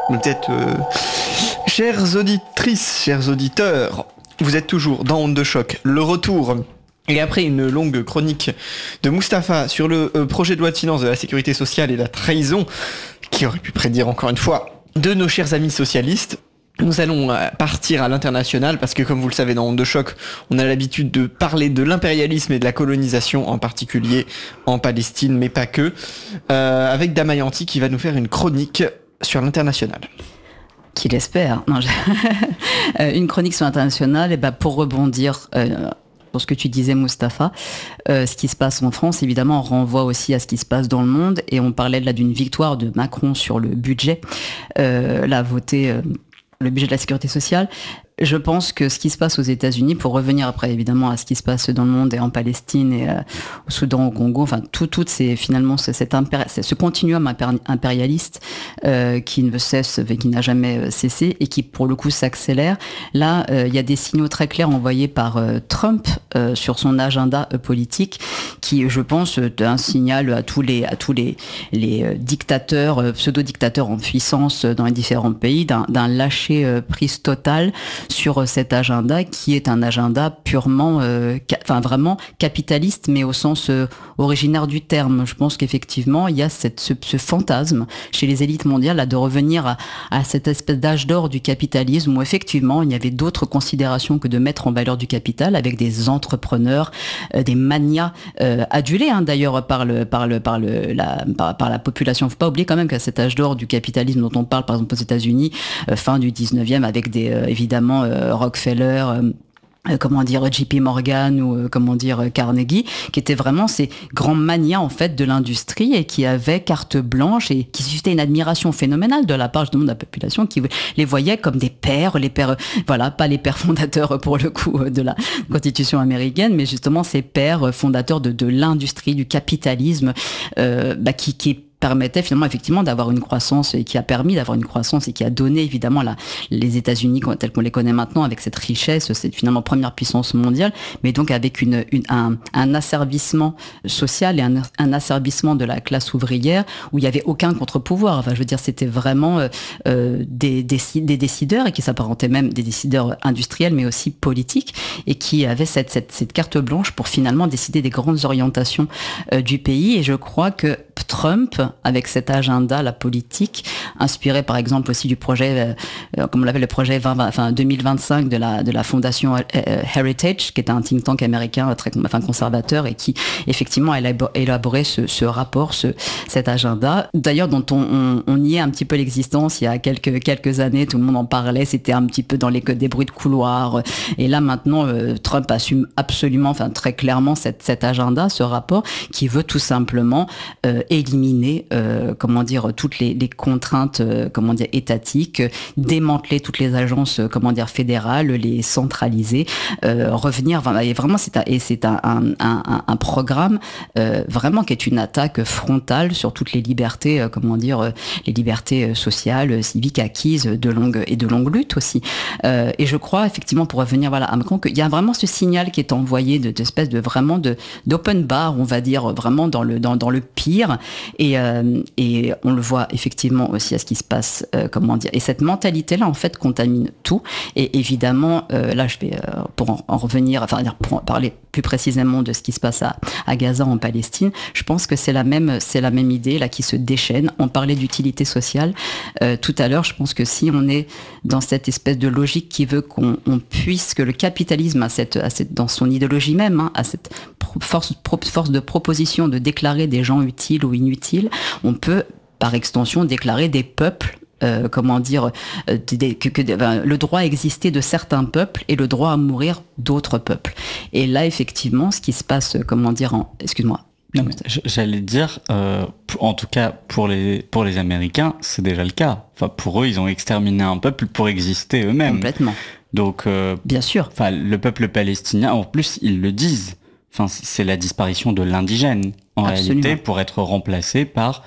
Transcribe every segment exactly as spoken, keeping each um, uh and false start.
Peut-être, euh... chères auditrices, chers auditeurs, vous êtes toujours dans Onde de Choc, le retour. Et après une longue chronique de Mustapha sur le euh, projet de loi de finances de la sécurité sociale et la trahison, qui aurait pu prédire encore une fois, de nos chers amis socialistes, nous allons partir à l'international parce que, comme vous le savez, dans Onde de Choc, on a l'habitude de parler de l'impérialisme et de la colonisation, en particulier en Palestine, mais pas que, euh, avec Damayanti qui va nous faire une chronique sur l'international. Qu'il espère. Non, une chronique sur l'international, et ben pour rebondir euh, sur ce que tu disais, Mustapha, euh, ce qui se passe en France, évidemment, renvoie aussi à ce qui se passe dans le monde. Et on parlait là d'une victoire de Macron sur le budget, euh, là, voté... Euh, le budget de la sécurité sociale. Je pense que ce qui se passe aux États-Unis, pour revenir après évidemment à ce qui se passe dans le monde et en Palestine et euh, au Soudan, au Congo, enfin tout, tout c'est finalement ce, cet impéri- ce continuum impérialiste euh, qui ne cesse, qui n'a jamais cessé et qui pour le coup s'accélère. Là, euh, il y a des signaux très clairs envoyés par euh, Trump euh, sur son agenda euh, politique, qui, je pense, euh, un signal à tous les à tous les les euh, dictateurs, euh, pseudo-dictateurs en puissance euh, dans les différents pays, d'un, d'un lâcher euh, prise total sur cet agenda qui est un agenda purement, euh, ca- enfin vraiment capitaliste, mais au sens euh, originaire du terme. Je pense qu'effectivement, il y a cette, ce, ce fantasme chez les élites mondiales là, de revenir à, à cette espèce d'âge d'or du capitalisme où effectivement, il y avait d'autres considérations que de mettre en valeur du capital avec des entrepreneurs, euh, des manias euh, adulés hein, d'ailleurs par, le, par, le, par, le, la, par, par la population. Il ne faut pas oublier quand même qu'à cet âge d'or du capitalisme dont on parle par exemple aux États-Unis, euh, fin du dix-neuvième, avec des, euh, évidemment, Euh, Rockefeller, euh, euh, comment dire J P Morgan ou euh, comment dire euh, Carnegie, qui étaient vraiment ces grands manias en fait de l'industrie et qui avaient carte blanche et qui suscitaient une admiration phénoménale de la part justement de la population qui les voyait comme des pères, les pères, voilà, pas les pères fondateurs pour le coup de la Constitution américaine, mais justement ces pères fondateurs de, de l'industrie, du capitalisme, euh, bah, qui, qui permettait finalement effectivement d'avoir une croissance et qui a permis d'avoir une croissance et qui a donné évidemment la, les États-Unis tels qu'on les connaît maintenant avec cette richesse, cette finalement première puissance mondiale, mais donc avec une, une, un, un asservissement social et un, un asservissement de la classe ouvrière où il n'y avait aucun contre-pouvoir. Enfin, je veux dire, c'était vraiment euh, des, des, des décideurs et qui s'apparentaient même des décideurs industriels mais aussi politiques et qui avaient cette, cette, cette carte blanche pour finalement décider des grandes orientations euh, du pays. Et je crois que Trump, avec cet agenda, la politique, inspiré par exemple aussi du projet, euh, comme on l'appelle le projet vingt, enfin, deux mille vingt-cinq de la, de la fondation euh, Heritage, qui est un think tank américain très enfin, conservateur et qui effectivement a élaboré ce, ce rapport, ce, cet agenda, d'ailleurs dont on, on, on y est un petit peu l'existence il y a quelques, quelques années, tout le monde en parlait, c'était un petit peu dans les, des bruits de couloir, et là maintenant euh, Trump assume absolument, enfin très clairement cette, cet agenda, ce rapport qui veut tout simplement euh, éliminer, euh, comment dire, toutes les, les contraintes, euh, comment dire, étatiques, euh, démanteler toutes les agences, euh, comment dire, fédérales, les centraliser, euh, revenir, enfin, et vraiment, c'est un, et c'est un, un, un, un programme euh, vraiment qui est une attaque frontale sur toutes les libertés, euh, comment dire, euh, les libertés sociales, civiques acquises de longue et de longue lutte aussi. Euh, et je crois effectivement, pour revenir voilà à Macron, qu'il y a vraiment ce signal qui est envoyé de d'espèce de vraiment de d'open bar, on va dire, vraiment dans le dans dans le pire. Et, euh, et on le voit effectivement aussi à ce qui se passe, euh, comment dire. Et cette mentalité-là, en fait, contamine tout. Et évidemment, euh, là, je vais, euh, pour en, en revenir, enfin, pour en parler plus précisément de ce qui se passe à, à Gaza, en Palestine, je pense que c'est la même, c'est la même idée, là, qui se déchaîne. On parlait d'utilité sociale euh, tout à l'heure. Je pense que si on est dans cette espèce de logique qui veut qu'on on puisse, que le capitalisme, à cette, à cette, dans son idéologie même, hein, à cette force, force de proposition de déclarer des gens utiles ou inutiles, on peut, par extension, déclarer des peuples, euh, comment dire, euh, des, que, que, ben, le droit à exister de certains peuples et le droit à mourir d'autres peuples. Et là, effectivement, ce qui se passe, comment dire, en... excuse-moi. Non, mais j'allais dire, euh, en tout cas pour les pour les Américains, c'est déjà le cas. Enfin, pour eux, ils ont exterminé un peuple pour exister eux-mêmes. Complètement. Donc, euh, bien sûr. Enfin, le peuple palestinien, en plus, ils le disent. Enfin, c'est la disparition de l'indigène en Absolument. réalité pour être remplacé par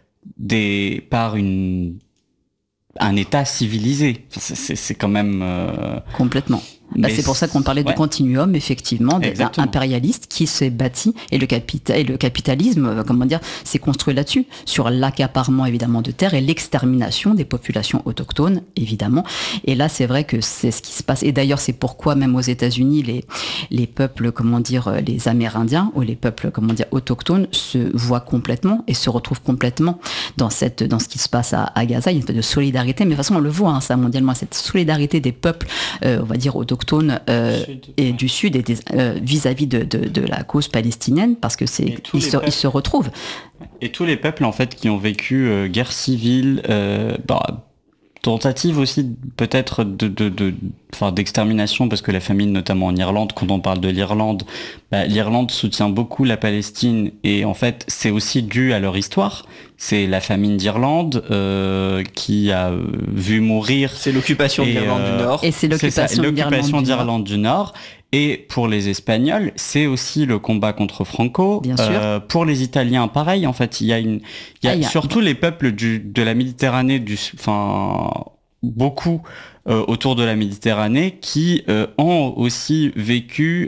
des par une un État civilisé. Enfin, c'est, c'est, c'est quand même euh... complètement. Bah, c'est pour ça qu'on parlait ouais. de continuum, effectivement, d'un impérialiste qui s'est bâti, et le, capita- et le capitalisme, comment dire, s'est construit là-dessus, sur l'accaparement évidemment de terres et l'extermination des populations autochtones, évidemment. Et là, c'est vrai que c'est ce qui se passe. Et d'ailleurs, c'est pourquoi même aux États-Unis, les, les peuples, comment dire, les Amérindiens ou les peuples, comment dire, autochtones se voient complètement et se retrouvent complètement dans cette, dans ce qui se passe à, à Gaza. Il y a une espèce de solidarité, mais de toute façon, on le voit, hein, ça mondialement, cette solidarité des peuples, euh, on va dire autochtones euh, Sud, et ouais. du Sud et des, euh, vis-à-vis de, de, de la cause palestinienne, parce que c'est ils se, ils se retrouvent. Et tous les peuples en fait qui ont vécu euh, guerre civile, euh, bah, tentative aussi peut-être de, de, de, enfin, d'extermination, parce que la famine, notamment en Irlande, quand on parle de l'Irlande, bah, l'Irlande soutient beaucoup la Palestine, et en fait c'est aussi dû à leur histoire. C'est la famine d'Irlande euh, qui a euh, vu mourir. C'est l'occupation et, de l'Irlande euh, du Nord. Et c'est l'occupation, c'est ça, l'occupation d'Irlande, d'Irlande du Nord. Et pour les Espagnols, c'est aussi le combat contre Franco. Bien euh, sûr. Pour les Italiens, pareil. En fait, il y a une, il y a, ah, il y a... surtout les peuples du, de la Méditerranée, du, enfin, beaucoup euh, autour de la Méditerranée, qui euh, ont aussi vécu,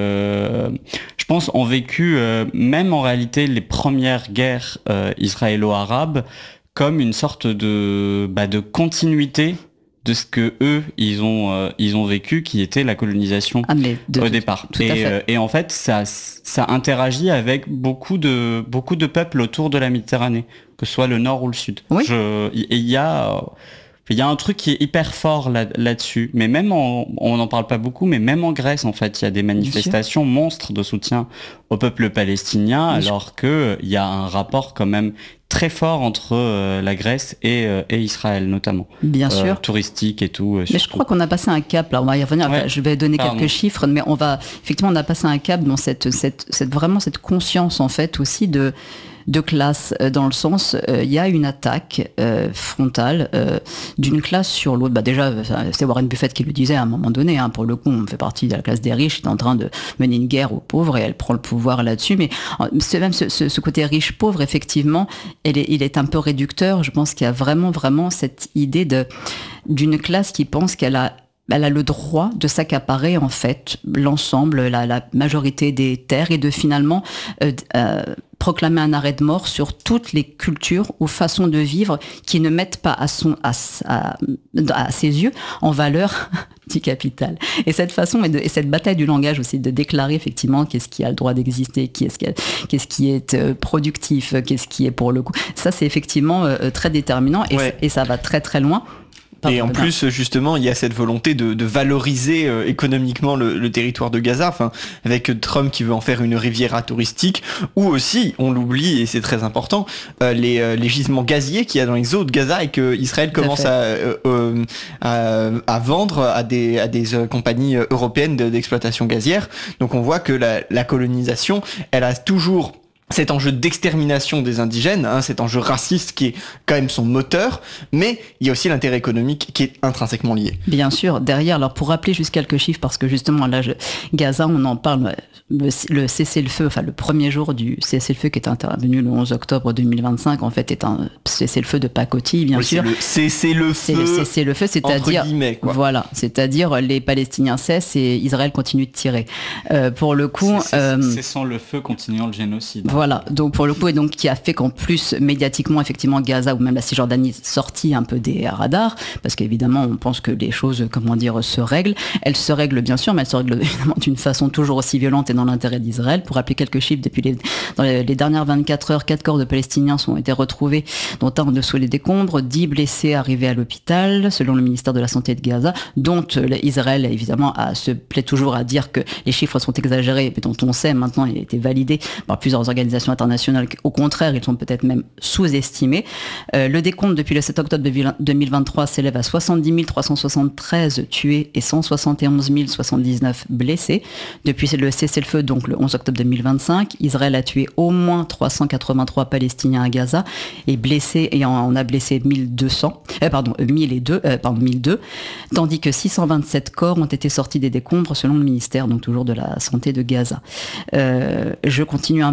euh, je pense, ont vécu euh, même en réalité les premières guerres euh, israélo-arabes comme une sorte de, bah, de continuité de ce que eux ils ont euh, ils ont vécu, qui était la colonisation ah, mais de, au départ. Tout et, à fait. Euh, et en fait ça ça interagit avec beaucoup de beaucoup de peuples autour de la Méditerranée, que ce soit le nord ou le sud. Oui. Je, et il y a il y a un truc qui est hyper fort là, là-dessus. Mais même en, on n'en parle pas beaucoup, mais même en Grèce, en fait, il y a des manifestations monstres de soutien au peuple palestinien, Bien alors que il y a un rapport quand même très fort entre euh, la Grèce et, euh, et Israël, notamment. Bien euh, sûr. Touristique et tout. Mais surtout. Je crois qu'on a passé un cap, là, on va y revenir. Ouais. Je vais donner Pardon. quelques chiffres, mais on va, effectivement, on a passé un cap dans cette, cette, cette, vraiment cette conscience, en fait, aussi de, de classe, dans le sens, il euh, y a une attaque euh, frontale euh, d'une classe sur l'autre. Bah déjà, c'est Warren Buffett qui le disait à un moment donné, hein, pour le coup, on fait partie de la classe des riches, qui est en train de mener une guerre aux pauvres, et elle prend le pouvoir là-dessus. Mais c'est même ce, ce, ce côté riche-pauvre, effectivement, il est, il est un peu réducteur. Je pense qu'il y a vraiment, vraiment cette idée de, d'une classe qui pense qu'elle a elle a le droit de s'accaparer en fait l'ensemble, la, la majorité des terres, et de finalement euh, euh, proclamer un arrêt de mort sur toutes les cultures ou façons de vivre qui ne mettent pas à, son, à, à, à ses yeux en valeur du capital. Et cette façon, et, de, et cette bataille du langage aussi, de déclarer effectivement qu'est-ce qui a le droit d'exister, qu'est-ce qui, a, qu'est-ce qui est euh, productif, qu'est-ce qui est pour le coup. Ça, c'est effectivement euh, très déterminant, et, ouais. et ça va très très loin. Pardon, et en plus, justement, il y a cette volonté de, de valoriser euh, économiquement le, le territoire de Gaza, enfin, avec Trump qui veut en faire une riviera touristique, ou aussi, on l'oublie et c'est très important, euh, les, euh, les gisements gaziers qu'il y a dans les eaux de Gaza, et que Israël commence à, euh, euh, à, à vendre à des, à des euh, compagnies européennes de, d'exploitation gazière. Donc on voit que la, la colonisation, elle a toujours cet enjeu d'extermination des indigènes, hein, cet enjeu raciste qui est quand même son moteur, mais il y a aussi l'intérêt économique qui est intrinsèquement lié. Bien sûr, derrière, alors pour rappeler juste quelques chiffres, parce que justement là, je, Gaza, on en parle, le, le cessez-le-feu, enfin le premier jour du cessez-le-feu qui est intervenu le onze octobre deux mille vingt-cinq, en fait, est un cessez-le-feu de pacotille, bien oui, sûr. C'est le cessez-le-feu, c'est le cessez-le-feu, c'est-à-dire, voilà, c'est-à-dire les Palestiniens cessent et Israël continue de tirer. Euh, pour le coup, c'est, c'est, euh, cessant le feu, continuant le génocide. Voilà, donc pour le coup, et donc qui a fait qu'en plus, médiatiquement, effectivement, Gaza ou même la Cisjordanie sortit un peu des radars, parce qu'évidemment, on pense que les choses, comment dire, se règlent. Elles se règlent bien sûr, mais elles se règlent évidemment d'une façon toujours aussi violente et dans l'intérêt d'Israël. Pour rappeler quelques chiffres, depuis les, dans les, les dernières vingt-quatre heures, quatre corps de Palestiniens ont été retrouvés, dont un en dessous les décombres, dix blessés arrivés à l'hôpital, selon le ministère de la Santé de Gaza, dont Israël, évidemment, a, se plaît toujours à dire que les chiffres sont exagérés, mais dont on sait maintenant, il a été validé par plusieurs organisations internationales. Au contraire, ils sont peut-être même sous-estimés. Euh, le décompte depuis le sept octobre deux mille vingt-trois s'élève à soixante-dix mille trois cent soixante-treize tués et cent soixante et onze mille soixante-dix-neuf blessés. Depuis le cessez-le-feu, donc le onze octobre deux mille vingt-cinq, Israël a tué au moins trois cent quatre-vingt-trois Palestiniens à Gaza et blessé, et on a blessé mille deux cents, euh, pardon, mille deux, euh, pardon, mille deux, tandis que six cent vingt-sept corps ont été sortis des décombres selon le ministère, donc toujours de la Santé de Gaza. Euh, je continue un petit peu parce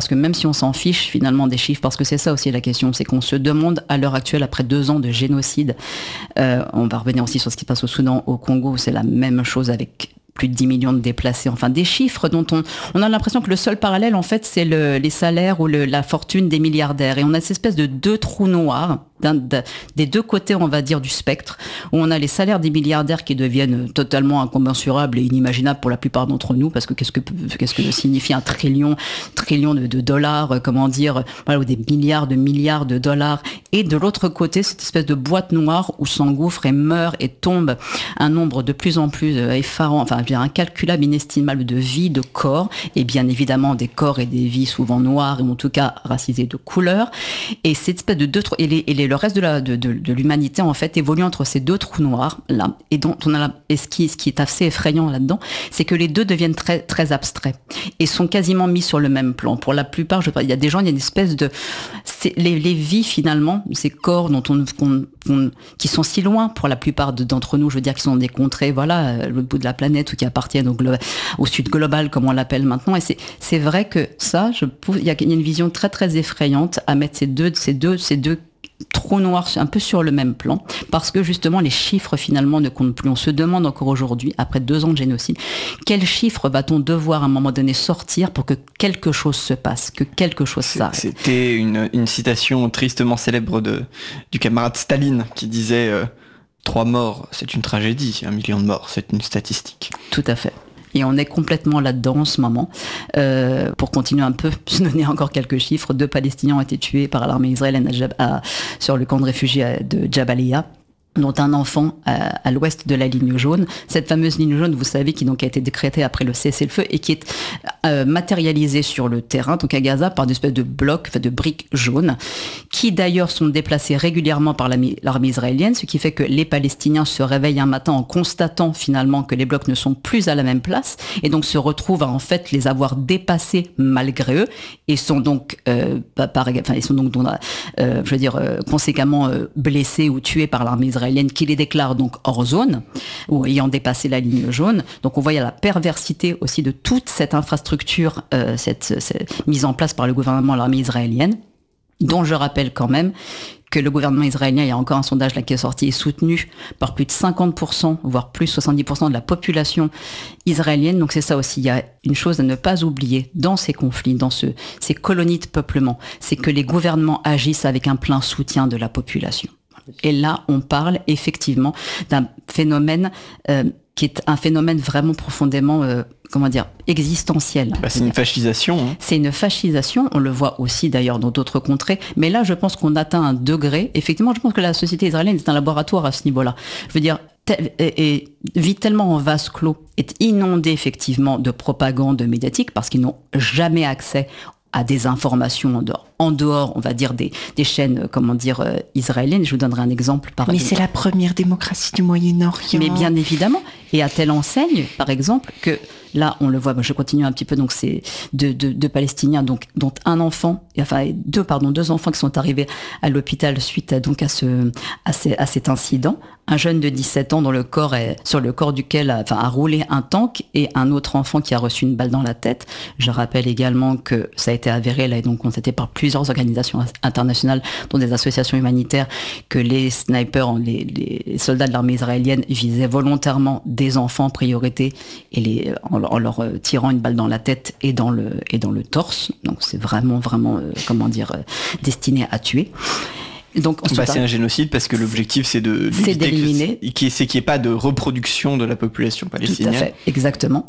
parce que même si on s'en fiche finalement des chiffres, parce que c'est ça aussi la question, c'est qu'on se demande à l'heure actuelle, après deux ans de génocide, euh, on va revenir aussi sur ce qui se passe au Soudan, au Congo, c'est la même chose avec plus de dix millions de déplacés, enfin des chiffres dont on, on a l'impression que le seul parallèle en fait c'est le, les salaires ou le, la fortune des milliardaires, et on a cette espèce de deux trous noirs d'un, d'un, des deux côtés on va dire du spectre, où on a les salaires des milliardaires qui deviennent totalement incommensurables et inimaginables pour la plupart d'entre nous, parce que qu'est-ce que, qu'est-ce que signifie un trillion, trillion de, de dollars, comment dire, voilà, ou des milliards de milliards de dollars, et de l'autre côté cette espèce de boîte noire où s'engouffre et meurt et tombe un nombre de plus en plus effarant, enfin incalculable, inestimable de vies, de corps, et bien évidemment des corps et des vies souvent noirs, et en tout cas racisés de couleur, et cette espèce de deux trous, et, les, et les, le reste de, la, de, de, de l'humanité en fait évolue entre ces deux trous noirs là, et dont on a la, et ce qui, ce qui est assez effrayant là-dedans, c'est que les deux deviennent très, très abstraits, et sont quasiment mis sur le même plan. Pour la plupart, je, il y a des gens, il y a une espèce de... C'est, les, les vies finalement, ces corps dont on, qu'on, qu'on, qui sont si loin pour la plupart de, d'entre nous, je veux dire, qui sont dans des contrées, voilà, l'autre bout de la planète, ou qui appartiennent au, glo- au sud global, comme on l'appelle maintenant. Et c'est, c'est vrai que ça, je, il y a une vision très très effrayante à mettre ces deux, ces deux, ces deux trous noirs un peu sur le même plan, parce que justement les chiffres finalement ne comptent plus. On se demande encore aujourd'hui, après deux ans de génocide, quels chiffres va-t-on devoir à un moment donné sortir pour que quelque chose se passe, que quelque chose s'arrête. C'était une, une citation tristement célèbre de, du camarade Staline qui disait euh, « Trois morts, c'est une tragédie, un million de morts, c'est une statistique ». Tout à fait. Et on est complètement là-dedans en ce moment. Euh, pour continuer un peu, je donner encore quelques chiffres. Deux Palestiniens ont été tués par l'armée israélienne à Jab- à, sur le camp de réfugiés de Jabalia, dont un enfant à, à l'ouest de la ligne jaune. Cette fameuse ligne jaune, vous savez, qui donc a été décrétée après le cessez-le-feu et qui est euh, matérialisée sur le terrain, donc à Gaza, par des espèces de blocs, enfin de briques jaunes, qui d'ailleurs sont déplacés régulièrement par l'armée, l'armée israélienne, ce qui fait que les Palestiniens se réveillent un matin en constatant finalement que les blocs ne sont plus à la même place, et donc se retrouvent à en fait les avoir dépassés malgré eux, et sont donc, euh, par, enfin, ils sont donc, euh, je veux dire, euh, conséquemment euh, blessés ou tués par l'armée israélienne, qui les déclare donc hors zone, ou ayant dépassé la ligne jaune. Donc on voit il y a la perversité aussi de toute cette infrastructure, euh, cette, cette mise en place par le gouvernement, l'armée israélienne, dont je rappelle quand même que le gouvernement israélien, il y a encore un sondage là qui est sorti, est soutenu par plus de cinquante pour cent, voire plus soixante-dix pour cent de la population israélienne. Donc c'est ça aussi, il y a une chose à ne pas oublier dans ces conflits, dans ce, ces colonies de peuplement, c'est que les gouvernements agissent avec un plein soutien de la population. Et là, on parle effectivement d'un phénomène euh, qui est un phénomène vraiment profondément, euh, comment dire, existentiel. Bah, c'est une fascisation. Hein. C'est une fascisation, on le voit aussi d'ailleurs dans d'autres contrées, mais là, je pense qu'on atteint un degré. Effectivement, je pense que la société israélienne est un laboratoire à ce niveau-là. Je veux dire, tel, et, et vit tellement en vase clos, est inondée effectivement de propagande médiatique, parce qu'ils n'ont jamais accès à des informations en dehors, en dehors, on va dire, des, des chaînes, comment dire, euh, israéliennes. Je vous donnerai un exemple. Par Mais exemple. C'est la première démocratie du Moyen-Orient. Mais bien évidemment. Et à telle enseigne, par exemple, que là, on le voit, je continue un petit peu, donc c'est deux, deux, deux Palestiniens, donc, dont un enfant, enfin deux, pardon, deux enfants qui sont arrivés à l'hôpital suite à, donc, à, ce, à, ces, à cet incident. Un jeune de dix-sept ans dont le corps est, sur le corps duquel enfin, a roulé un tank, et un autre enfant qui a reçu une balle dans la tête. Je rappelle également que ça a été avéré, là, et donc constaté par plusieurs organisations internationales, dont des associations humanitaires, que les snipers, les, les soldats de l'armée israélienne visaient volontairement des enfants en priorité, et les, en, en leur tirant une balle dans la tête et dans le, et dans le torse. Donc c'est vraiment, vraiment, euh, comment dire, euh, destiné à tuer. Donc, bah, c'est un génocide parce que l'objectif c'est de c'est d'éliminer, que, c'est qu'il n'y ait pas de reproduction de la population palestinienne. Tout à fait, exactement.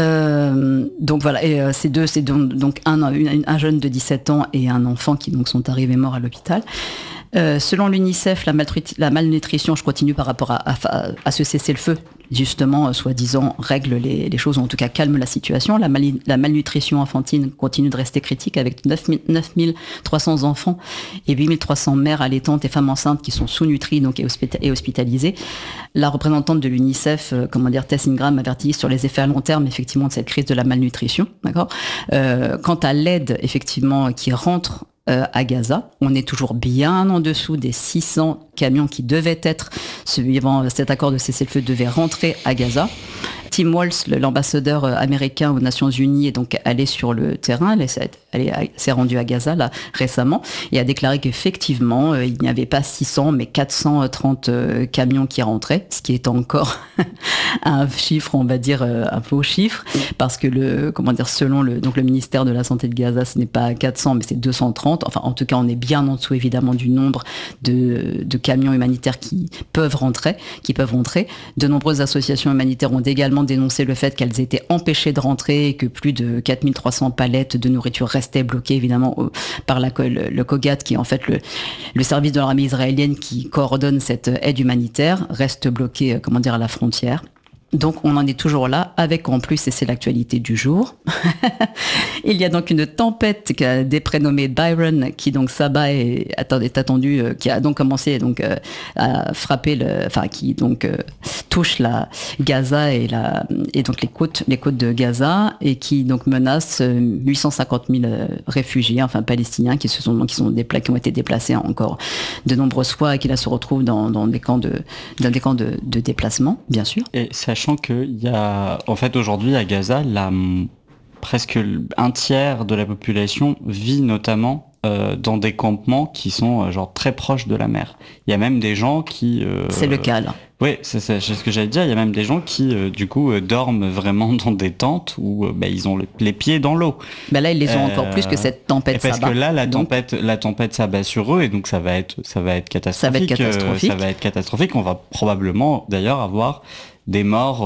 Euh, donc voilà, et euh, ces deux, c'est donc, donc un, un, un jeune de dix-sept ans et un enfant qui donc sont arrivés morts à l'hôpital. Euh, selon l'UNICEF, la, maltru- la malnutrition, je continue par rapport à, à, à ce cessez-le-feu, justement, euh, soi-disant, règle les, les choses, ou en tout cas calme la situation. La, mal- la malnutrition infantile continue de rester critique, avec neuf mille trois cents enfants et huit mille trois cents mères allaitantes et femmes enceintes qui sont sous-nutries donc, et, hospita- et hospitalisées. La représentante de l'UNICEF, euh, comment dire, Tess Ingram, avertit sur les effets à long terme, effectivement, de cette crise de la malnutrition. D'accord. Euh, quant à l'aide, effectivement, qui rentre à Gaza, on est toujours bien en dessous des six cents camions qui devaient être, suivant cet accord de cessez-le-feu, devaient rentrer à Gaza. Tim Walz, l'ambassadeur américain aux Nations Unies, est donc allé sur le terrain, elle s'est rendu à Gaza là récemment et a déclaré qu'effectivement euh, il n'y avait pas six cents mais quatre cent trente euh, camions qui rentraient, ce qui est encore un chiffre, on va dire euh, un faux chiffre, parce que le comment dire selon le donc le ministère de la Santé de Gaza, ce n'est pas quatre cents mais c'est deux cent trente. Enfin, en tout cas, on est bien en dessous évidemment du nombre de, de camions humanitaires qui peuvent rentrer, qui peuvent rentrer. De nombreuses associations humanitaires ont également dénoncé le fait qu'elles étaient empêchées de rentrer et que plus de quatre mille trois cents palettes de nourriture restaient bloquées évidemment au, par la, le, le COGAT, qui est en fait le, le service de l'armée israélienne qui coordonne cette aide humanitaire, reste bloqué, comment dire, à la frontière. Donc on en est toujours là, avec en plus, et c'est l'actualité du jour, il y a donc une tempête qui a été prénommée Byron, qui donc s'abat et est attendue, qui a donc commencé donc euh, à frapper, le, enfin qui donc euh, touche la Gaza et la et donc les côtes, les côtes de Gaza, et qui donc menace huit cent cinquante mille réfugiés, enfin palestiniens, qui se sont qui sont déplacés, qui ont été déplacés encore de nombreuses fois et qui là se retrouvent dans, dans des camps de dans des camps de, de déplacement, bien sûr. Et ça Sachant qu'il y a, en fait, aujourd'hui à Gaza, la, presque un tiers de la population vit notamment euh, dans des campements qui sont euh, genre très proches de la mer. Il y a même des gens qui... Euh, c'est le cas là. Oui, c'est, c'est, c'est ce que j'allais dire. Il y a même des gens qui, euh, du coup, euh, dorment vraiment dans des tentes où euh, bah, ils ont le, les pieds dans l'eau. Bah là, ils les ont euh, encore plus que cette tempête parce s'abat. Parce que là, la donc... tempête, la tempête s'abat sur eux, et donc ça va être, ça va être catastrophique. Ça va être catastrophique. Euh, ça va être catastrophique. On va probablement, d'ailleurs, avoir des morts,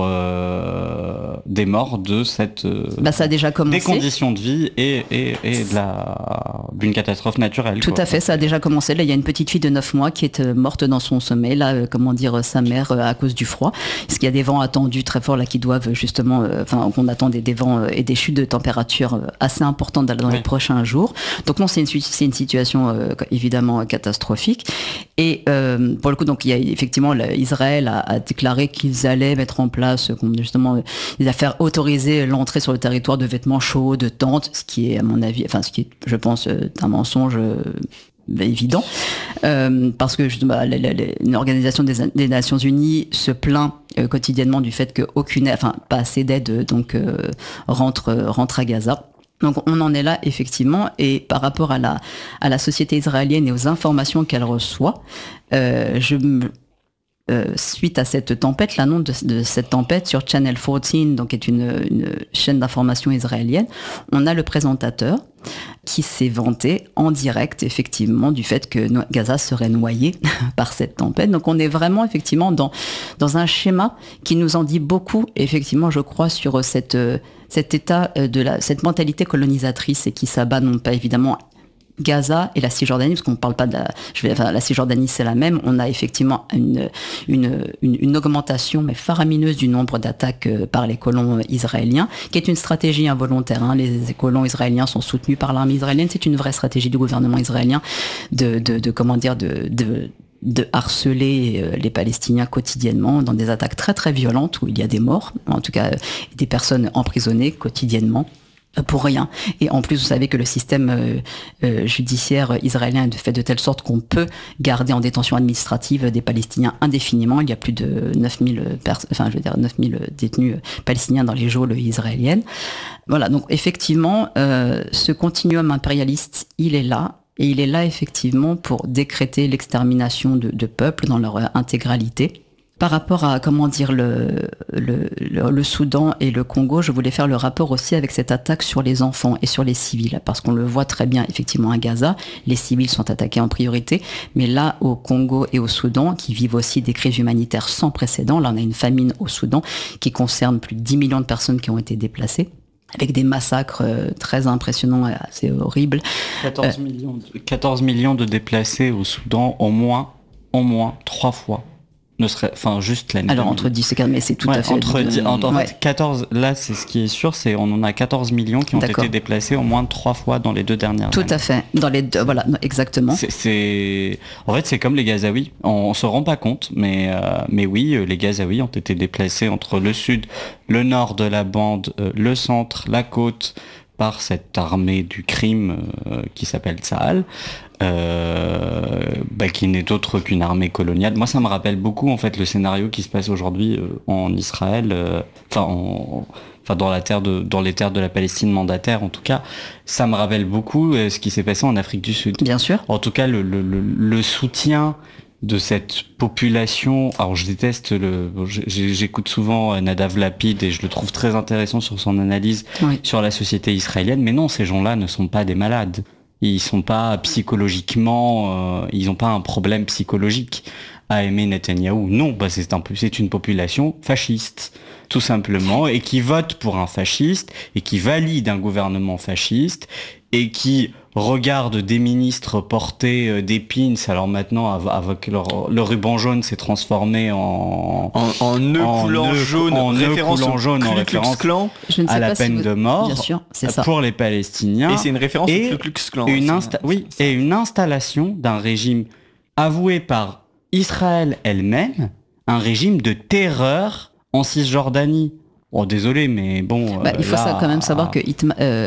euh, des morts de cette, euh, bah, ça a déjà commencé. Des conditions de vie et, et, et de la, d'une catastrophe naturelle. Tout quoi. à fait, ça a déjà commencé. Là, il y a une petite fille de neuf mois qui est morte dans son sommeil. Là, euh, comment dire, sa mère, euh, à cause du froid. Parce qu'il y a des vents attendus très forts là qui doivent justement, enfin, euh, qu'on attend des, des vents euh, et des chutes de température euh, assez importantes dans oui. les prochains jours. Donc non, c'est une, c'est une situation euh, évidemment catastrophique. Et euh, pour le coup, donc il y a effectivement Israël a, a déclaré qu'ils allaient mettre en place justement des affaires, autoriser l'entrée sur le territoire de vêtements chauds, de tentes, ce qui est à mon avis, enfin ce qui est, je pense, un mensonge évident, euh, parce que bah, la, la, la, une organisation des, des Nations Unies se plaint euh, quotidiennement du fait qu'aucune, enfin pas assez d'aide donc euh, rentre rentre à Gaza. Donc on en est là effectivement, et par rapport à la à la société israélienne et aux informations qu'elle reçoit, euh, je me Euh, suite à cette tempête, l'annonce de, de cette tempête sur Channel quatorze, donc est une, une chaîne d'information israélienne, on a le présentateur qui s'est vanté en direct effectivement du fait que Gaza serait noyé par cette tempête. Donc on est vraiment effectivement dans dans un schéma qui nous en dit beaucoup effectivement, je crois, sur cette cet état de la cette mentalité colonisatrice et qui s'abat non pas évidemment Gaza et la Cisjordanie, parce qu'on ne parle pas de la, je vais, enfin, la Cisjordanie, c'est la même. On a effectivement une, une, une, une augmentation, mais faramineuse, du nombre d'attaques par les colons israéliens, qui est une stratégie involontaire. Hein. Les colons israéliens sont soutenus par l'armée israélienne. C'est une vraie stratégie du gouvernement israélien de, de, de comment dire, de, de de harceler les Palestiniens quotidiennement dans des attaques très très violentes où il y a des morts, en tout cas des personnes emprisonnées quotidiennement. Pour rien. Et en plus, vous savez que le système euh, euh, judiciaire israélien est fait de telle sorte qu'on peut garder en détention administrative des Palestiniens indéfiniment. Il y a plus de neuf mille pers- enfin, je veux dire neuf mille détenus palestiniens dans les geôles israéliennes. Voilà. Donc, effectivement, euh, ce continuum impérialiste, il est là. Et il est là, effectivement, pour décréter l'extermination de, de peuples dans leur intégralité. Par rapport à, comment dire, le, le, le, le Soudan et le Congo, je voulais faire le rapport aussi avec cette attaque sur les enfants et sur les civils, parce qu'on le voit très bien effectivement à Gaza, les civils sont attaqués en priorité, mais là au Congo et au Soudan, qui vivent aussi des crises humanitaires sans précédent, là on a une famine au Soudan qui concerne plus de dix millions de personnes qui ont été déplacées, avec des massacres très impressionnants et assez horribles. quatorze, euh, millions de, quatorze millions de déplacés au Soudan, au moins, au moins trois fois. Ne serait, enfin juste l'année. Alors entre dix et quinze, mais c'est tout ouais, à fait. Entre euh, dix, en, en ouais. fait, quatorze, là c'est ce qui est sûr, c'est on en a quatorze millions qui ont D'accord. été déplacés au moins trois fois dans les deux dernières tout années. Tout à fait, dans les deux, voilà, exactement. C'est, c'est, en fait c'est comme les Gazaouis, on, on se rend pas compte, mais euh, mais oui, les Gazaouis ont été déplacés entre le sud, le nord de la bande, euh, le centre, la côte, par cette armée du crime euh, qui s'appelle Tsahal. euh, bah, qui n'est autre qu'une armée coloniale. Moi, ça me rappelle beaucoup en fait le scénario qui se passe aujourd'hui euh, en Israël, euh, enfin, en, enfin dans la terre de, dans les terres de la Palestine mandataire en tout cas. Ça me rappelle beaucoup euh, ce qui s'est passé en Afrique du Sud. Bien sûr. En tout cas, le, le, le, le soutien de cette population. Alors je déteste le, j'écoute souvent Nadav Lapid et je le trouve très intéressant sur son analyse oui. sur la société israélienne. Mais non, ces gens-là ne sont pas des malades. Ils sont pas psychologiquement, euh, ils n'ont pas un problème psychologique à aimer Netanyahou. Non, bah c'est un peu, c'est une population fasciste, tout simplement, et qui vote pour un fasciste et qui valide un gouvernement fasciste et qui regarde des ministres porter des pins. Alors maintenant, avec leur, le ruban jaune s'est transformé en en, en nœud coulant jaune, en nœud référence coulant jaune, en Ku Klux référence Klan. à la peine si vous... de mort. Bien sûr, c'est ça. Pour les Palestiniens. Et c'est une référence et au Ku Klux Klan. Une insta- oui, et une installation d'un régime avoué par Israël elle-même, un régime de terreur en Cisjordanie. Oh désolé, mais bon. Bah, euh, il faut là, ça, quand même savoir que Itma, euh,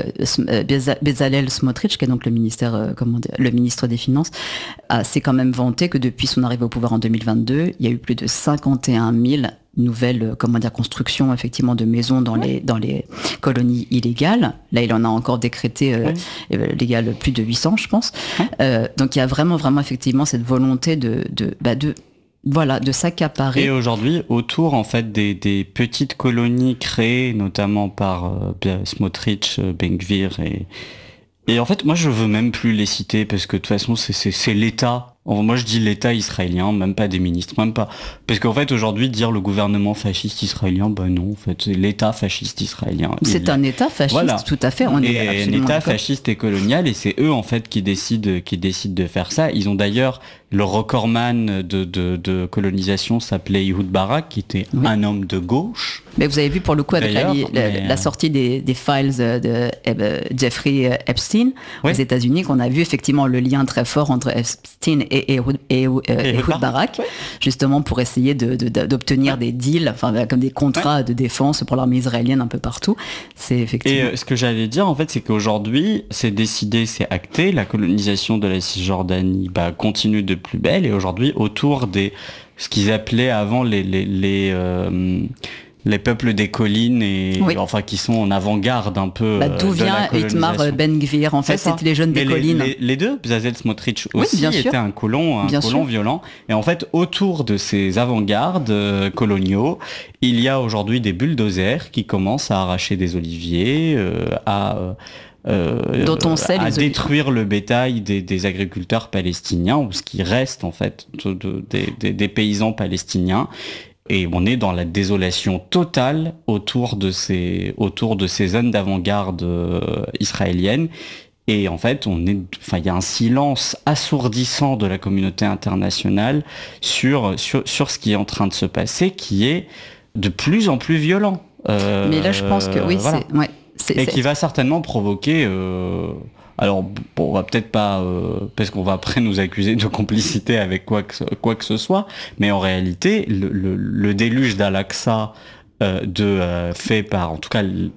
Bezalel Smotrich, qui est donc le ministère, euh, comment dire, le ministre des Finances, a, s'est quand même vanté que depuis son arrivée au pouvoir en deux mille vingt-deux, il y a eu plus de cinquante et un mille nouvelles, comment dire, constructions effectivement de maisons dans ouais. les dans les colonies illégales. Là, il en a encore décrété euh, ouais. légal plus de huit cents, je pense. Ouais. Euh, donc il y a vraiment vraiment effectivement cette volonté de de bah, de Voilà, de s'accaparer. Et aujourd'hui, autour en fait des, des petites colonies créées notamment par euh, Smotrich, Ben Gvir et et en fait, moi je veux même plus les citer parce que de toute façon c'est c'est, c'est l'État. Moi je dis l'État israélien, même pas des ministres, même pas. Parce qu'en fait aujourd'hui dire le gouvernement fasciste israélien, ben non, en fait c'est l'État fasciste israélien. C'est Il... un État fasciste, voilà. Tout à fait. On et est un État d'accord. fasciste et colonial, et c'est eux en fait qui décident, qui décident de faire ça. Ils ont d'ailleurs le recordman de, de, de colonisation s'appelait Ehud Barak, qui était oui. un homme de gauche. Mais vous avez vu pour le coup avec la, la, la sortie des, des files de euh, Jeffrey Epstein oui. aux États-Unis, qu'on a vu effectivement le lien très fort entre Epstein et Ehud, et, et, et Ehud Barak, oui. justement pour essayer de, de, d'obtenir oui. des deals, enfin comme des contrats oui. de défense pour l'armée israélienne un peu partout. C'est effectivement. Et euh, ce que j'allais dire en fait, c'est qu'aujourd'hui, c'est décidé, c'est acté, la colonisation de la Cisjordanie bah, continue de plus belle, et aujourd'hui autour des ce qu'ils appelaient avant les les les euh, les peuples des collines et oui. enfin qui sont en avant-garde un peu. Bah, d'où de vient Itmar Ben Gvir en fait, c'est c'était les jeunes des les, collines. Les, les deux, Bezalel Smotrich aussi oui, était un colon, un bien colon sûr. violent. Et en fait, autour de ces avant-gardes euh, coloniaux, il y a aujourd'hui des bulldozers qui commencent à arracher des oliviers, euh, à euh, Euh, dont on sait à les détruire le bétail des, des agriculteurs palestiniens, ou ce qui reste en fait de, de, de, de, des paysans palestiniens. Et on est dans la désolation totale autour de ces, autour de ces zones d'avant-garde euh, israéliennes. Et en fait, on est, enfin, il y a un silence assourdissant de la communauté internationale sur, sur, sur ce qui est en train de se passer, qui est de plus en plus violent. Euh, Mais là, je pense que oui, voilà. c'est, ouais. C'est, et c'est... qui va certainement provoquer euh, alors bon, on va peut-être pas euh, parce qu'on va après nous accuser de complicité avec quoi que quoi que ce soit, mais en réalité le, le, le déluge d'Al-Aqsa euh, de euh, fait par en tout cas l-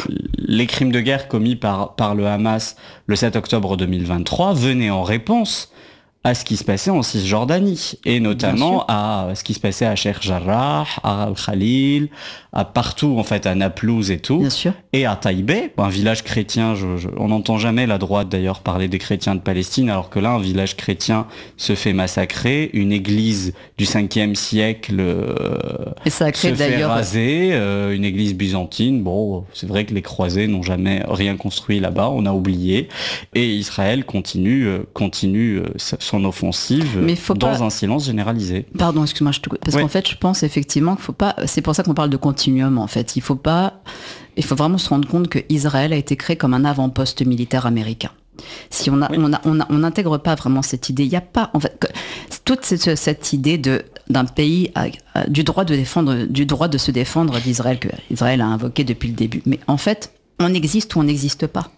les crimes de guerre commis par par le Hamas le sept octobre deux mille vingt-trois venaient en réponse à ce qui se passait en Cisjordanie, et notamment à ce qui se passait à Sheikh Jarrah, à Al-Khalil, à partout en fait, à Naplouse et tout, et à Taïbé, un village chrétien. Je, je, on n'entend jamais la droite d'ailleurs parler des chrétiens de Palestine, alors que là, un village chrétien se fait massacrer, une église du cinquième siècle euh, et ça a créé se d'ailleurs... fait raser, euh, une église byzantine. Bon, c'est vrai que les croisés n'ont jamais rien construit là-bas, on a oublié, et Israël continue, euh, continue euh, son offensive dans pas... un silence généralisé. Pardon, excuse-moi, je te... parce ouais. qu'en fait, je pense effectivement qu'il faut pas. C'est pour ça qu'on parle de continuum. En fait, il faut pas. Il faut vraiment se rendre compte que Israël a été créé comme un avant-poste militaire américain. Si on a, oui. on a, on a, on n'intègre pas vraiment cette idée. Il y a pas, en fait, que, toute cette, cette idée de d'un pays à, à, du droit de défendre, du droit de se défendre d'Israël que Israël a invoqué depuis le début. Mais en fait, on existe ou on n'existe pas.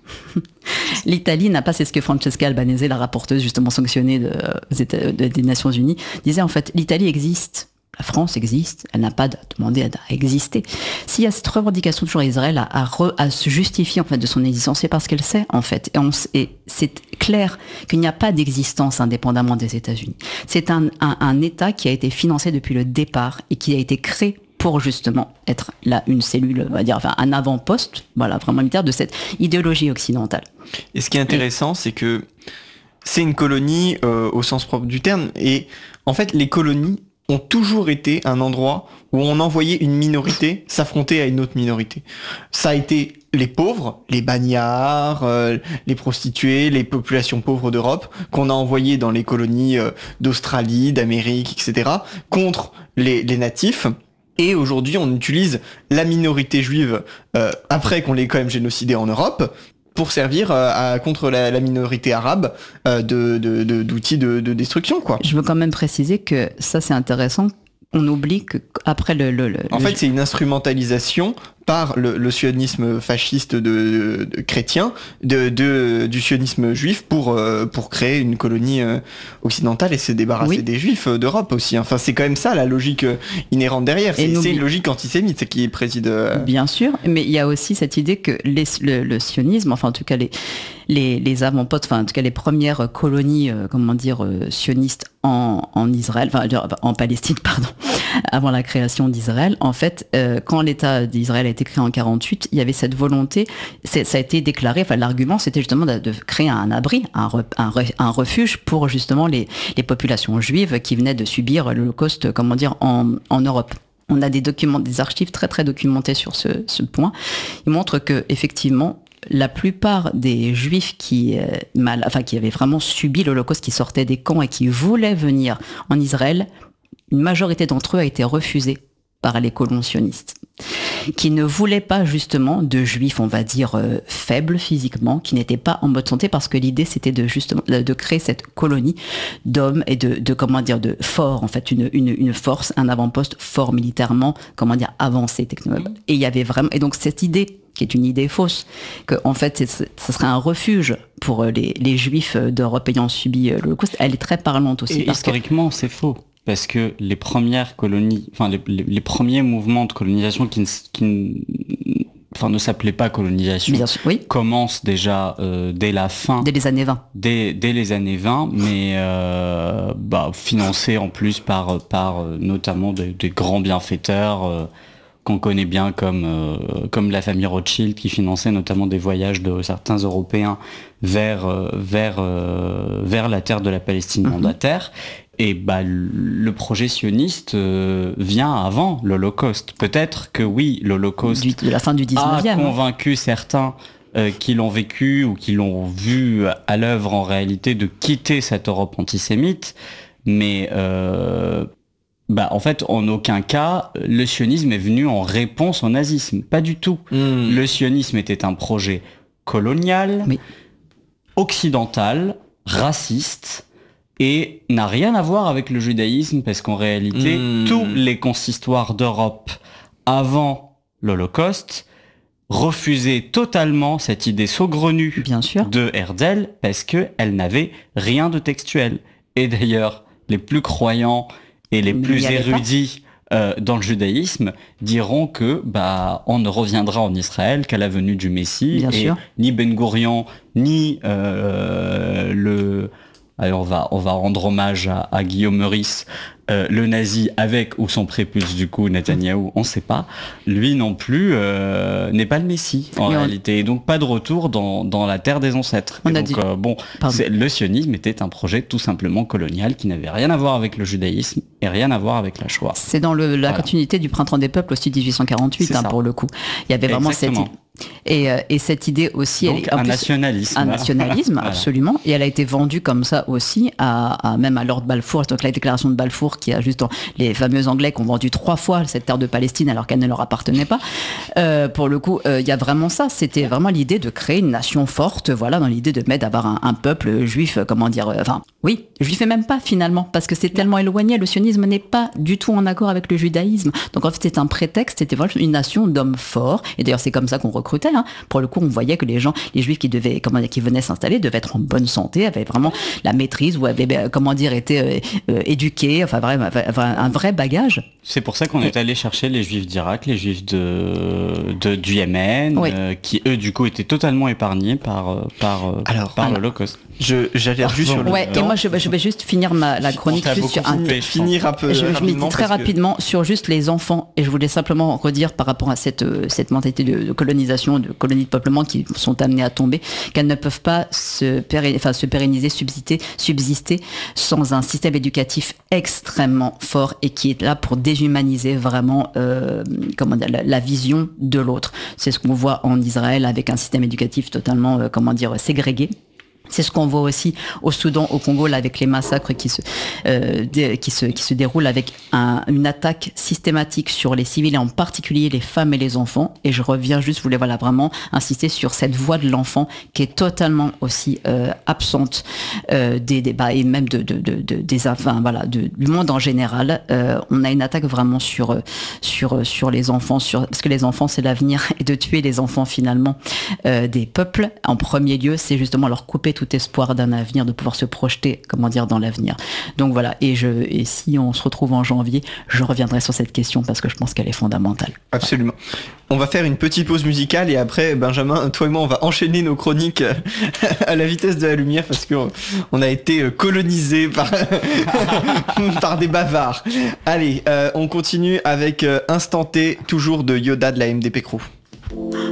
L'Italie n'a pas, c'est ce que Francesca Albanese, la rapporteuse justement sanctionnée de, de, des Nations Unies, disait en fait, l'Italie existe La France existe, elle n'a pas demandé à exister. S'il y a cette revendication toujours Israël à, à, re, à se justifier en fait de son existence, c'est parce qu'elle sait en fait. Et, on, et c'est clair qu'il n'y a pas d'existence indépendamment des États-Unis. C'est un, un, un État qui a été financé depuis le départ et qui a été créé pour justement être là une cellule, on va dire, enfin un avant-poste, voilà, vraiment militaire de cette idéologie occidentale. Et ce qui est intéressant, et... c'est que c'est une colonie euh, au sens propre du terme, et en fait les colonies ont toujours été un endroit où on envoyait une minorité s'affronter à une autre minorité. Ça a été les pauvres, les bagnards, euh, les prostituées, les populations pauvres d'Europe, qu'on a envoyés dans les colonies euh, d'Australie, d'Amérique, et cetera, contre les, les natifs. Et aujourd'hui, on utilise la minorité juive, euh, après qu'on l'ait quand même génocidée en Europe, pour servir euh, à, contre la, la minorité arabe euh, de, de, de, d'outils de, de destruction, quoi. Je veux quand même préciser que ça, c'est intéressant. On oublie qu'après le, le, le... En le... fait, c'est une instrumentalisation par le, le sionisme fasciste de, de, de chrétien, de, de, du sionisme juif pour, euh, pour créer une colonie euh, occidentale et se débarrasser oui. des juifs d'Europe aussi. Enfin, c'est quand même ça la logique inhérente derrière. C'est, c'est une logique antisémite qui préside... Euh... Bien sûr, mais il y a aussi cette idée que les, le, le sionisme, enfin en tout cas les... Les, les avant-postes, enfin en tout cas les premières colonies, euh, comment dire, euh, sionistes en, en Israël, enfin en Palestine, pardon, avant la création d'Israël. En fait, euh, quand l'État d'Israël a été créé en quarante-huit, il y avait cette volonté, c'est, ça a été déclaré, enfin l'argument c'était justement de, de créer un abri, un, re, un, re, un refuge pour justement les, les populations juives qui venaient de subir l'Holocauste, comment dire, en, en Europe. On a des documents, des archives très très documentées sur ce, ce point. Ils montrent que effectivement, la plupart des juifs qui, euh, mal, enfin, qui avaient vraiment subi l'Holocauste, qui sortaient des camps et qui voulaient venir en Israël, une majorité d'entre eux a été refusée par les colons sionistes, qui ne voulaient pas justement de juifs, on va dire, euh, faibles physiquement, qui n'étaient pas en bonne santé, parce que l'idée c'était de justement de créer cette colonie d'hommes et de, de comment dire, de forts, en fait, une, une, une force, un avant-poste fort militairement, comment dire, avancé technologiquement. Et il y avait vraiment, et donc cette idée qui est une idée fausse, que en fait ce serait un refuge pour les, les juifs d'Europe ayant subi l'Holocauste, elle est très parlante aussi. Et parce historiquement, que... c'est faux. Parce que les premières colonies, enfin les, les, les premiers mouvements de colonisation qui, qui enfin, ne s'appelaient pas colonisation, bien sûr, oui. commencent déjà euh, dès la fin. Dès les années vingt. Dès, dès les années vingt, mais euh, bah, financés en plus par, par notamment des, des grands bienfaiteurs euh, qu'on connaît bien comme, euh, comme la famille Rothschild, qui finançait notamment des voyages de certains Européens vers, euh, vers, euh, vers la terre de la Palestine mm-hmm. mandataire. Et bah, le projet sioniste euh, vient avant l'Holocauste. Peut-être que oui, l'Holocauste du, de la fin du dix-neuvième, a convaincu hein. certains euh, qui l'ont vécu ou qui l'ont vu à l'œuvre en réalité de quitter cette Europe antisémite. Mais euh, bah, en fait, en aucun cas, le sionisme est venu en réponse au nazisme. Pas du tout. Mmh. Le sionisme était un projet colonial, oui. occidental, raciste, et n'a rien à voir avec le judaïsme, parce qu'en réalité, mmh. tous les consistoires d'Europe avant l'Holocauste refusaient totalement cette idée saugrenue Bien sûr. de Herzl, parce qu'elle n'avait rien de textuel. Et d'ailleurs, les plus croyants et les Mais plus érudits euh, dans le judaïsme diront que bah on ne reviendra en Israël qu'à la venue du Messie. Bien et sûr. Ni Ben Gourion, ni euh, le... Alors on va, on va rendre hommage à, à Guillaume Meurice, euh, le nazi avec ou sans prépuce du coup, Netanyahou, on ne sait pas. Lui non plus euh, n'est pas le Messie en Mais réalité, on... et donc pas de retour dans, dans la terre des ancêtres. On et a donc dit... euh, bon, c'est, le sionisme était un projet tout simplement colonial qui n'avait rien à voir avec le judaïsme et rien à voir avec la Shoah. C'est dans le, la voilà. continuité du Printemps des peuples aussi dix-huit cent quarante-huit hein, pour le coup. Il y avait vraiment Exactement. cette Et, euh, et cette idée aussi... Donc, elle est, en un plus, nationalisme. Un nationalisme, voilà. absolument. Et elle a été vendue comme ça aussi, à, à même à Lord Balfour, donc la déclaration de Balfour, qui a juste les fameux Anglais qui ont vendu trois fois cette terre de Palestine alors qu'elle ne leur appartenait pas. Euh, pour le coup, il euh, y a vraiment ça. C'était vraiment l'idée de créer une nation forte, voilà, dans l'idée de mettre d'avoir un, un peuple juif, comment dire... Enfin, euh, oui, juif et même pas finalement, parce que c'est tellement éloigné. Le sionisme n'est pas du tout en accord avec le judaïsme. Donc en fait, c'est un prétexte, c'était vraiment une nation d'hommes forts. Et d'ailleurs, c'est comme ça qu'on reconnaît recrutaient. Hein. Pour le coup, on voyait que les gens, les juifs qui devaient, comment dire, qui venaient s'installer, devaient être en bonne santé, avaient vraiment la maîtrise ou avaient, comment dire, été euh, euh, éduqués, enfin vraiment un vrai bagage. C'est pour ça qu'on est allé chercher les juifs d'Irak, les juifs de, de du Yémen, oui. euh, qui eux du coup étaient totalement épargnés par par alors, par alors, l'Holocauste. Je j'allais juste sur le ouais, temps. et moi je, je vais juste finir ma la chronique juste sur un finir un peu je, je rapidement dis très rapidement que... sur juste les enfants, et je voulais simplement redire par rapport à cette cette mentalité de, de colonisation, de colonie de peuplement qui sont amenées à tomber, qu'elles ne peuvent pas se pérenniser, enfin se pérenniser, subsister, subsister sans un système éducatif extrêmement fort et qui est là pour déshumaniser vraiment euh, comment dire, la, la vision de l'autre. C'est ce qu'on voit en Israël avec un système éducatif totalement euh, comment dire ségrégué. C'est ce qu'on voit aussi au Soudan, au Congo, là, avec les massacres qui se, euh, dé, qui se, qui se déroulent avec un, une attaque systématique sur les civils et en particulier les femmes et les enfants. Et je reviens juste, je voulais voilà, vraiment insister sur cette voix de l'enfant qui est totalement aussi euh, absente euh, des débats et même de, de, de, de, des, enfin, voilà, de, du monde en général. Euh, on a une attaque vraiment sur, sur, sur les enfants, sur, parce que les enfants, c'est l'avenir, et de tuer les enfants finalement euh, des peuples, en premier lieu, c'est justement leur couper tout espoir d'un avenir, de pouvoir se projeter, comment dire, dans l'avenir. Donc voilà, et, je, et si on se retrouve en janvier, je reviendrai sur cette question parce que je pense qu'elle est fondamentale. Absolument. On va faire une petite pause musicale et après, Benjamin, toi et moi, on va enchaîner nos chroniques à la vitesse de la lumière parce qu'on a été colonisés par, par des bavards. Allez, euh, on continue avec Instant T, toujours de Yoda de la M D P Crew.